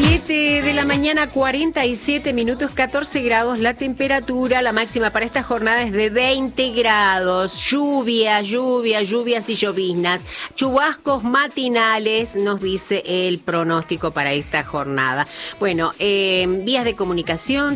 7 de la mañana, 47 minutos, 14 grados la temperatura. La máxima para esta jornada es de 20 grados. Lluvias y lloviznas. Chubascos matinales, nos dice el pronóstico para esta jornada. Bueno, vías de comunicación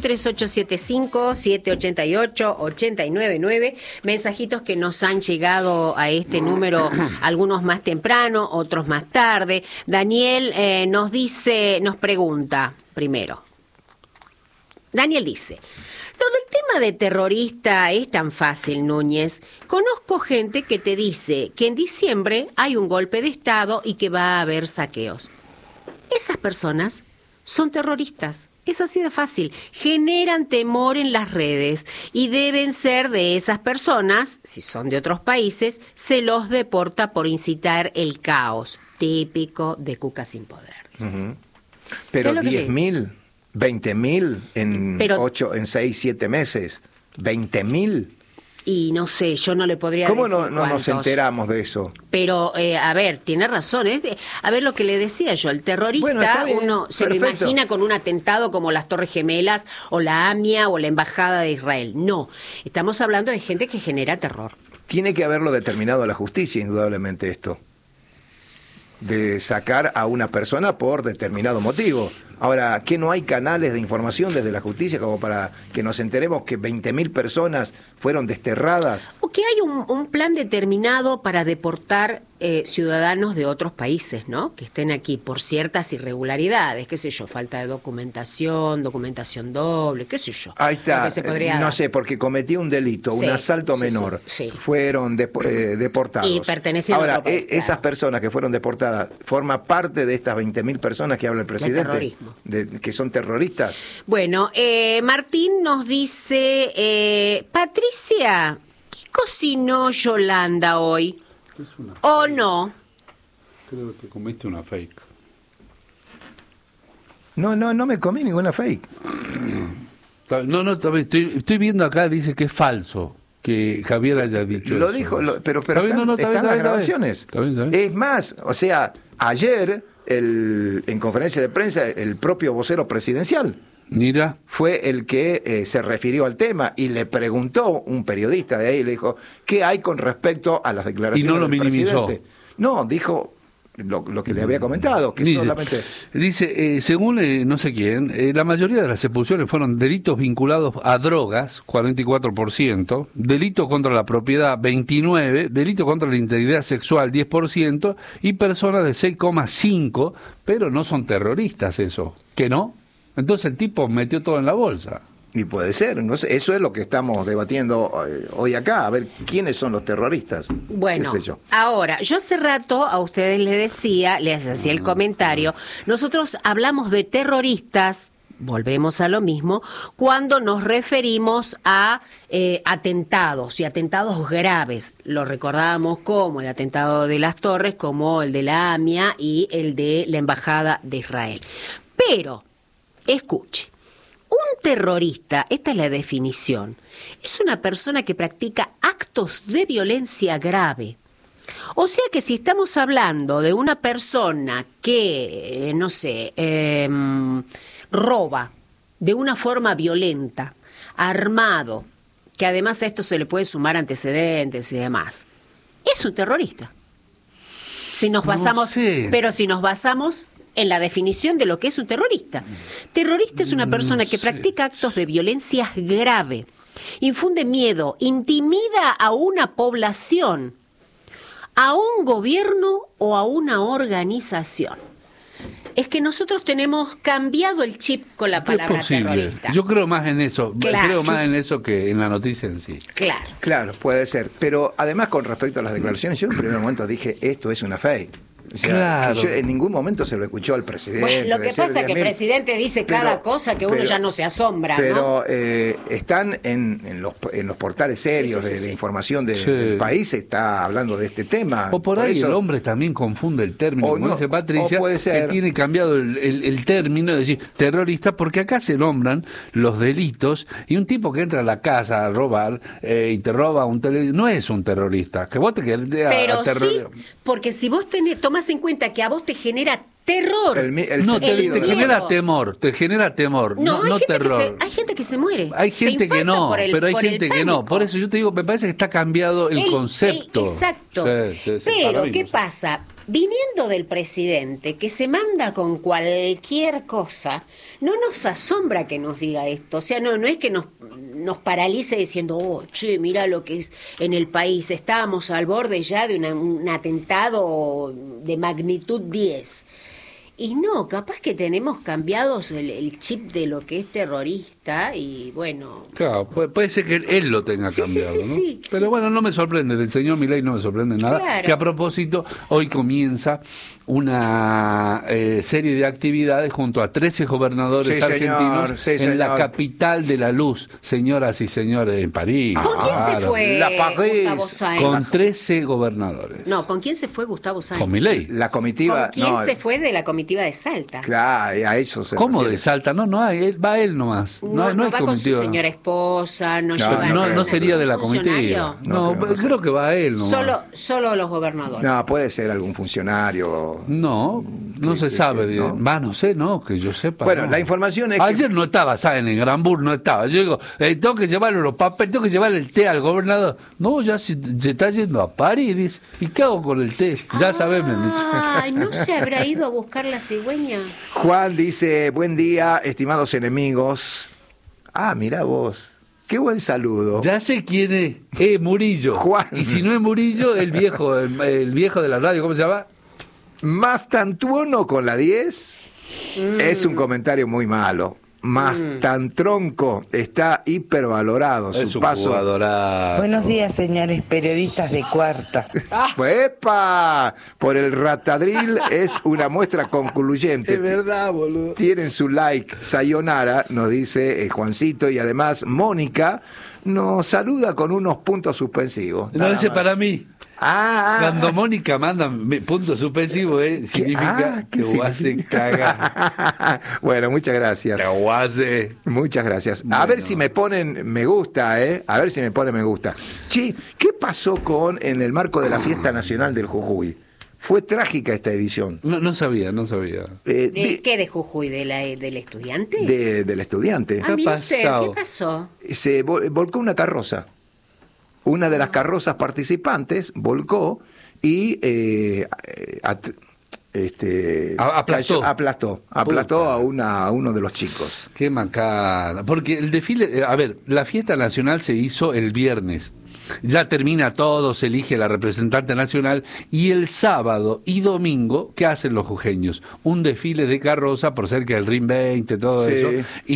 3875-788-899. Mensajitos que nos han llegado a este número, algunos más temprano, otros más tarde. Daniel nos pregunta primero. Daniel dice: lo del tema de terrorista es tan fácil, Núñez. Conozco gente que te dice que en diciembre hay un golpe de Estado y que va a haber saqueos. Esas personas son terroristas. Es así de fácil. Generan temor en las redes y deben ser de esas personas, si son de otros países, se los deporta por incitar el caos. Típico de Cuca sin poder. Uh-huh. Pero 10.000, 20.000 en 6, 7 meses. 20.000. Y no sé, yo no le podría decir ¿Cómo no nos enteramos de eso? Pero, a ver, tiene razón. A ver lo que le decía yo, el terrorista, uno se lo imagina con un atentado como las Torres Gemelas o la AMIA o la Embajada de Israel. No, estamos hablando de gente que genera terror. Tiene que haberlo determinado la justicia, indudablemente, esto. De sacar a una persona por determinado motivo. Ahora, ¿qué no hay canales de información desde la justicia como para que nos enteremos que 20.000 personas fueron desterradas? O que hay un plan determinado para deportar ciudadanos de otros países, ¿no? Que estén aquí por ciertas irregularidades, qué sé yo, falta de documentación doble, qué sé yo. Ahí está, no sé, porque cometió un delito, un asalto menor, fueron deportados. Y pertenecían a otro país, esas personas que fueron deportadas, ¿forma parte de estas 20.000 personas que habla el presidente? Que son terroristas. Bueno, Martín nos dice, Patricia, ¿qué cocinó Yolanda hoy? ¿O no? Creo que comiste una fake. No me comí ninguna fake. No, estoy viendo acá, dice que es falso que Javier haya dicho lo eso. Dijo, pero están las grabaciones. Está bien. Es más, o sea, ayer en conferencia de prensa el propio vocero presidencial fue el que se refirió al tema y le preguntó un periodista de ahí, le dijo, ¿qué hay con respecto a las declaraciones del presidente? No, dijo lo que le había comentado, que solamente... Dice, según no sé quién, la mayoría de las expulsiones fueron delitos vinculados a drogas, 44%, delito contra la propiedad, 29%, delito contra la integridad sexual, 10%, y personas de 6,5%, pero no son terroristas eso, ¿que no? Entonces el tipo metió todo en la bolsa. Y puede ser, no sé, eso es lo que estamos debatiendo hoy acá, a ver quiénes son los terroristas. Bueno, ahora, yo hace rato a ustedes les hacía el comentario, nosotros hablamos de terroristas, volvemos a lo mismo, cuando nos referimos a atentados y atentados graves. Lo recordábamos como el atentado de las Torres, como el de la AMIA y el de la Embajada de Israel. Pero, escuche. Un terrorista, esta es la definición, es una persona que practica actos de violencia grave. O sea que si estamos hablando de una persona que, roba de una forma violenta, armado, que además a esto se le puede sumar antecedentes y demás, es un terrorista. Pero si nos basamos en la definición de lo que es un terrorista. Terrorista es una persona que practica actos de violencia grave, infunde miedo, intimida a una población, a un gobierno o a una organización. Es que nosotros tenemos cambiado el chip con la palabra terrorista. Yo creo más en eso, más en eso que en la noticia en sí. Claro, puede ser. Pero además con respecto a las declaraciones, yo en primer momento dije, esto es una fake. O sea, que yo en ningún momento se lo escuchó al presidente. Bueno, lo que pasa es que el presidente dice cada cosa que uno ya no se asombra, pero están en los portales serios de información del país, se está hablando de este tema. O por ahí eso, el hombre también confunde el término, como dice Patricia, que tiene cambiado el término de decir terrorista, porque acá se nombran los delitos, y un tipo que entra a la casa a robar y te roba un televisor, no es un terrorista. Que vos te querés pero sí, porque si vos tomás tomás en cuenta que a vos te genera terror. Te genera temor, no terror. Hay gente que se muere. Hay gente que no, pero hay gente que no. Por eso yo te digo, me parece que está cambiado el concepto. Exacto. Sí, pero, ¿qué pasa? Viniendo del presidente, que se manda con cualquier cosa, no nos asombra que nos diga esto. O sea, no es que nos paralice diciendo, che, mira lo que es en el país. Estábamos al borde ya de un atentado de magnitud 10. Y no, capaz que tenemos cambiados el chip de lo que es terrorista y bueno... Claro, puede ser que él lo tenga cambiado, ¿no? Sí, pero bueno, no me sorprende, del señor Milei no me sorprende nada. Claro. Que a propósito, hoy comienza una serie de actividades junto a 13 gobernadores argentinos en la capital de la luz, señoras y señores, en París. ¿Con quién se fue Gustavo Sáenz? Con 13 gobernadores. No, ¿con quién se fue Gustavo Sáenz? Con Milei. La comitiva... ¿Con quién se fue de la comitiva de Salta? Claro, a eso se ¿Cómo de Salta? No hay, va él nomás. No va con su señora esposa, no sería de la comitiva. No, creo que va él nomás. Solo los gobernadores. No, puede ser algún funcionario... No se sabe. No sé, que yo sepa. Bueno, la información es ayer no estaba, ¿saben? En Granbur no estaba. Yo digo, tengo que llevarle los papeles, tengo que llevarle el té al gobernador. No, ya se está yendo a París, dice. ¿Y qué hago con el té? Ya sabés, me han dicho. Ay, ¿no se habrá ido a buscar la cigüeña? Juan dice, buen día, estimados enemigos. Mirá vos. Qué buen saludo. Ya sé quién es. Murillo. Juan. Y si no es Murillo, el viejo de la radio, ¿cómo se llama? Más tantuono con la 10 es un comentario muy malo. Más tan tronco está hipervalorado. Es su un paso. Jugadorazo. Buenos días, señores periodistas de Cuarta. ¡Epa! Por el ratadril es una muestra concluyente. Es verdad, boludo. Tienen su like. Sayonara, nos dice Juancito, y además Mónica nos saluda con unos puntos suspensivos. No, ese para mí. Cuando Mónica manda punto suspensivo, significa que guase caga. Bueno, muchas gracias. Que guase. Muchas gracias. Bueno. A ver si me ponen me gusta, A ver si me ponen me gusta. Che, ¿qué pasó en el marco de la Fiesta Nacional del Jujuy? Fue trágica esta edición. No sabía. ¿De qué de Jujuy? ¿Del estudiante? Del estudiante. ¿Qué pasó? Se volcó una carroza. Una de las carrozas participantes volcó y aplastó a uno de los chicos. Qué macana. Porque el desfile, la fiesta nacional se hizo el viernes. Ya termina todo, se elige la representante nacional y el sábado y domingo, ¿qué hacen los jujeños? Un desfile de carroza por cerca del RIM 20, todo eso.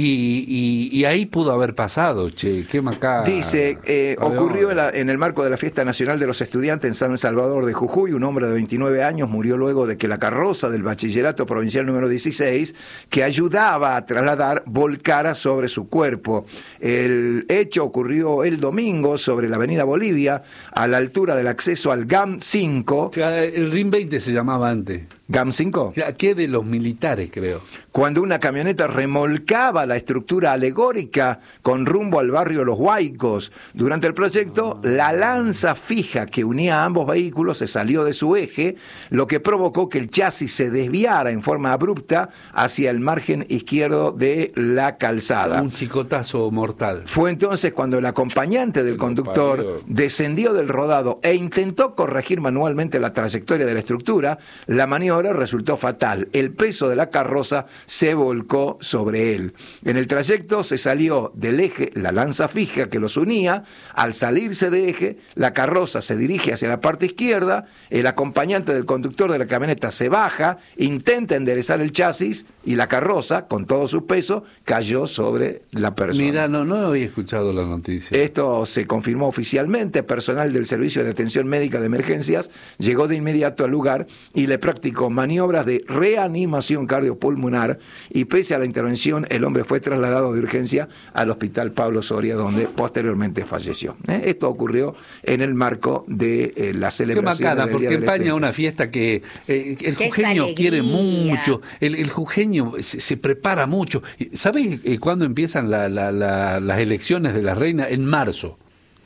Y ahí pudo haber pasado, qué macana. Dice, ocurrió en el marco de la Fiesta Nacional de los Estudiantes en San Salvador de Jujuy, un hombre de 29 años murió luego de que la carroza del Bachillerato Provincial número 16, que ayudaba a trasladar, volcara sobre su cuerpo. El hecho ocurrió el domingo sobre la avenida Bolivia, a la altura del acceso al GAM 5. El RIM 20 se llamaba antes. ¿GAM 5? Que de los militares, creo. Cuando una camioneta remolcaba la estructura alegórica con rumbo al barrio Los Huaicos. Durante el proyecto, la lanza fija que unía a ambos vehículos se salió de su eje, lo que provocó que el chasis se desviara en forma abrupta hacia el margen izquierdo de la calzada. Un chicotazo mortal. Fue entonces cuando el acompañante del conductor descendió del rodado e intentó corregir manualmente la trayectoria de la estructura. La maniobra resultó fatal. El peso de la carroza se volcó sobre él. En el trayecto se salió del eje la lanza fija que los unía. Al salirse de eje, la carroza se dirige hacia la parte izquierda. El acompañante del conductor de la camioneta se baja, intenta enderezar el chasis y la carroza, con todo su peso, cayó sobre la persona. Mira, no había escuchado la noticia. Esto se confirmó oficialmente. Personal del Servicio de Atención Médica de Emergencias llegó de inmediato al lugar y le practicó maniobras de reanimación cardiopulmonar y pese a la intervención el hombre fue trasladado de urgencia al Hospital Pablo Soria, donde posteriormente falleció. Esto ocurrió en el marco de la celebración del porque Día España del es una fiesta que el jujeño quiere mucho, el jujeño se prepara mucho. ¿Sabés cuándo empiezan las elecciones de la reina? En marzo.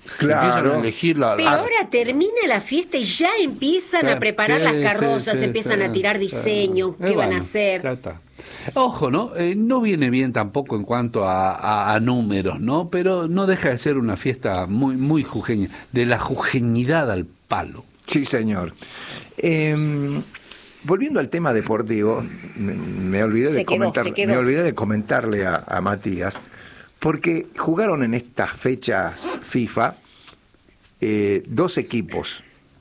Empiezan a elegir Pero ahora termina la fiesta y ya empiezan a preparar las carrozas, empiezan a tirar diseños, qué van a hacer. Trata. Ojo, ¿no? No viene bien tampoco en cuanto a números, ¿no? Pero no deja de ser una fiesta muy, muy jujeña, de la jujeñidad al palo. Sí, señor. Volviendo al tema deportivo, me olvidé de comentarle a Matías, porque jugaron en estas fechas FIFA 2 equipos.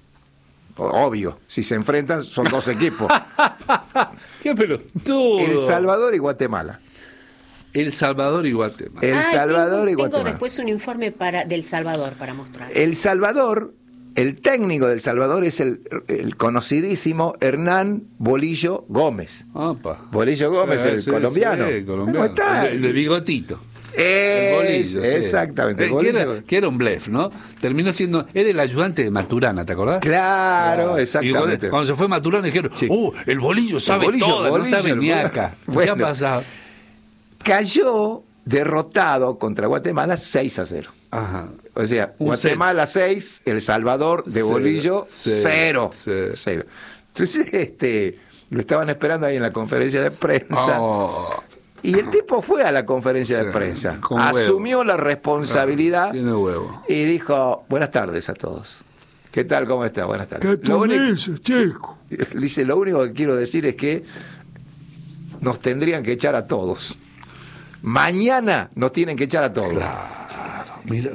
Obvio, si se enfrentan son 2 equipos. ¡Qué pelotudo! El Salvador y Guatemala. El Salvador y Guatemala. Tengo después un informe del Salvador para mostrar. El Salvador, el técnico del Salvador es el conocidísimo Hernán Bolillo Gómez. Opa. Bolillo Gómez, el colombiano. Sí, colombiano. ¿Cómo está? El de bigotito. Bolillo, exactamente. Que era un blef, ¿no? Terminó siendo, era el ayudante de Maturana, ¿te acordás? Claro, exactamente. Y cuando se fue Maturana dijeron, el Bolillo sabe todo, no sabe ni acá. ¿Qué ha pasado? Cayó derrotado contra Guatemala 6-0. Ajá. O sea, Guatemala 6, El Salvador de Bolillo 0. Entonces, lo estaban esperando ahí en la conferencia de prensa. Y el tipo fue a la conferencia de prensa, asumió la responsabilidad tiene huevo. Y dijo, buenas tardes a todos. ¿Qué tal? ¿Cómo está? Buenas tardes. Chico? Dice, lo único que quiero decir es que nos tendrían que echar a todos. Mañana nos tienen que echar a todos. Claro. Mira,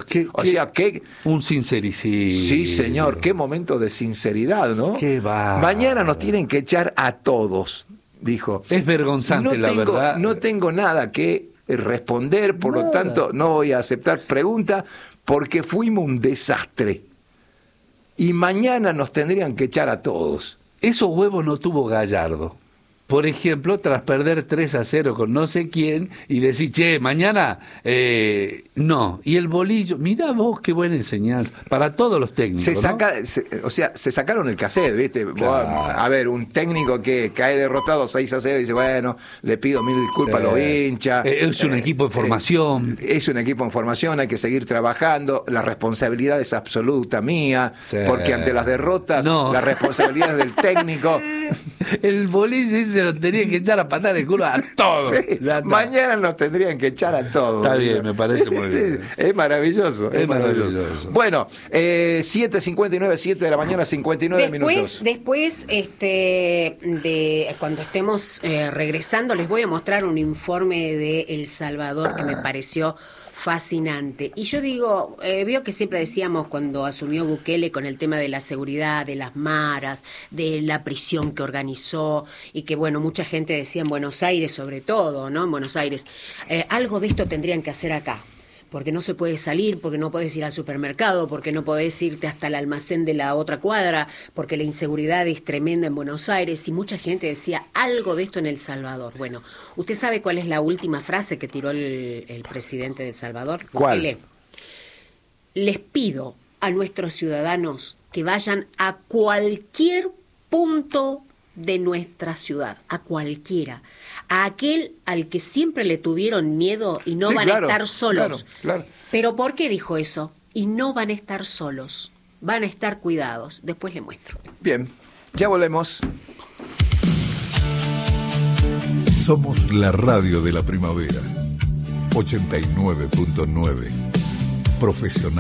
un sincericidio. Sí, señor, qué momento de sinceridad, ¿no? Qué va. Mañana nos tienen que echar a todos. Dijo, es vergonzante, la verdad. No tengo nada que responder, por lo tanto no voy a aceptar pregunta porque fuimos un desastre. Y mañana nos tendrían que echar a todos. Esos huevos no tuvo Gallardo. Por ejemplo, tras perder 3-0 con no sé quién y decir, che, mañana no. Y el Bolillo, mirá vos qué buena enseñanza para todos los técnicos. Se sacaron el cassette, ¿viste? Claro. A ver, un técnico que cae derrotado 6-0 y dice, bueno, le pido 1000 disculpas a los hinchas. Es un equipo en formación. Es un equipo en formación, hay que seguir trabajando. La responsabilidad es absoluta mía, porque ante las derrotas, la responsabilidad es del técnico. El Bolillo se lo tenía que echar a patar el culo a todos. Sí, mañana nos tendrían que echar a todos. Está bien, me parece muy bien. Es maravilloso. Es maravilloso. Bueno, 7:59, 7 de la mañana, 59 minutos. Después, de cuando estemos regresando, les voy a mostrar un informe de El Salvador que me pareció fascinante. Y yo digo, veo que siempre decíamos cuando asumió Bukele con el tema de la seguridad, de las maras, de la prisión que organizó y que, bueno, mucha gente decía en Buenos Aires sobre todo, ¿no? En Buenos Aires, algo de esto tendrían que hacer acá. Porque no se puede salir, porque no podés ir al supermercado, porque no podés irte hasta el almacén de la otra cuadra, porque la inseguridad es tremenda en Buenos Aires, y mucha gente decía algo de esto en El Salvador. Bueno, ¿usted sabe cuál es la última frase que tiró el presidente de El Salvador? ¿Cuál? Les pido a nuestros ciudadanos que vayan a cualquier punto de nuestra ciudad, a cualquiera, a aquel al que siempre le tuvieron miedo y no van a estar solos. Claro. ¿Pero por qué dijo eso? Y no van a estar solos, van a estar cuidados. Después le muestro. Bien, ya volvemos. Somos la radio de la primavera, 89.9, profesional.